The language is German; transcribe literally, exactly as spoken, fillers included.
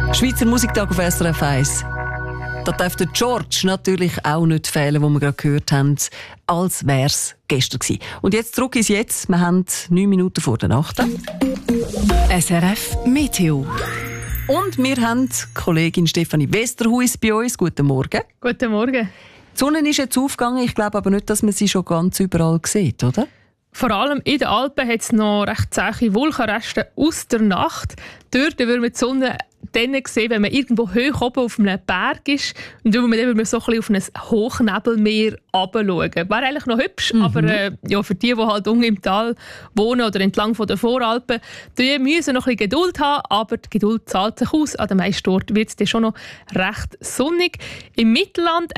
Schweizer Musiktag auf S R F eins. Da darf der George natürlich auch nicht fehlen, wo wir gerade gehört haben, als wäre es gestern gewesen. Und jetzt zurück ins Jetzt. Wir haben neun Minuten vor der Nacht. S R F Meteo. Und wir haben Kollegin Stefanie Westerhuis bei uns. Guten Morgen. Guten Morgen. Die Sonne ist jetzt aufgegangen. Ich glaube aber nicht, dass man sie schon ganz überall sieht, oder? Vor allem in den Alpen hat es noch recht zähe Wolkenreste aus der Nacht. Dort würde man die Sonne dann sehen, wenn man irgendwo hoch oben auf einem Berg ist. Und dann würde man so ein bisschen auf ein Hochnebelmeer runterschauen. Wäre eigentlich noch hübsch, mhm. aber äh, ja, für die, die halt unten im Tal wohnen oder entlang von den Voralpen, die müssen noch ein bisschen Geduld haben, aber die Geduld zahlt sich aus. An den meisten Orten wird es dann schon noch recht sonnig. Im Mittelland